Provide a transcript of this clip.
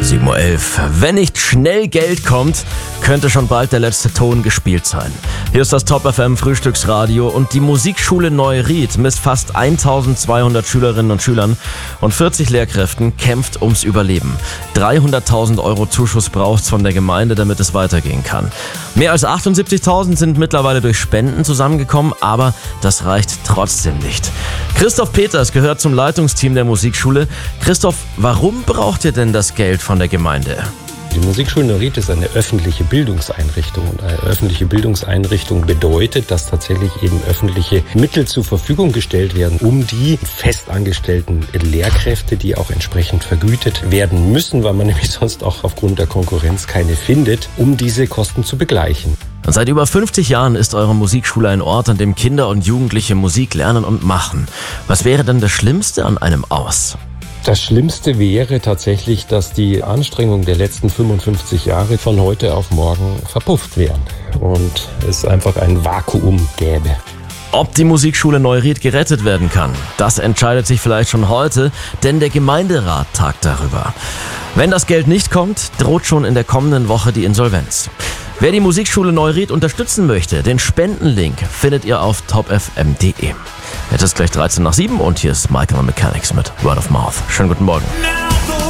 7:11 Uhr. Wenn nicht schnell Geld kommt, könnte schon bald der letzte Ton gespielt sein. Hier ist das Top FM Frühstücksradio und die Musikschule Neuried mit fast 1200 Schülerinnen und Schülern und 40 Lehrkräften kämpft ums Überleben. 300.000 € Zuschuss braucht's von der Gemeinde, damit es weitergehen kann. Mehr als 78.000 sind mittlerweile durch Spenden zusammengekommen, aber das reicht trotzdem nicht. Christoph Peters gehört zum Leitungsteam der Musikschule. Christoph, warum braucht ihr denn das Geld von der Gemeinde? Die Musikschule Neuried ist eine öffentliche Bildungseinrichtung und eine öffentliche Bildungseinrichtung bedeutet, dass tatsächlich eben öffentliche Mittel zur Verfügung gestellt werden, um die festangestellten Lehrkräfte, die auch entsprechend vergütet werden müssen, weil man nämlich sonst auch aufgrund der Konkurrenz keine findet, um diese Kosten zu begleichen. Und seit über 50 Jahren ist eure Musikschule ein Ort, an dem Kinder und Jugendliche Musik lernen und machen. Was wäre denn das Schlimmste an einem Aus? Das Schlimmste wäre tatsächlich, dass die Anstrengungen der letzten 55 Jahre von heute auf morgen verpufft wären und es einfach ein Vakuum gäbe. Ob die Musikschule Neuried gerettet werden kann, das entscheidet sich vielleicht schon heute, denn der Gemeinderat tagt darüber. Wenn das Geld nicht kommt, droht schon in der kommenden Woche die Insolvenz. Wer die Musikschule Neuried unterstützen möchte, den Spendenlink findet ihr auf topfm.de. Jetzt ist gleich 13:07 und hier ist Michael Mechanics mit Word of Mouth. Schönen guten Morgen.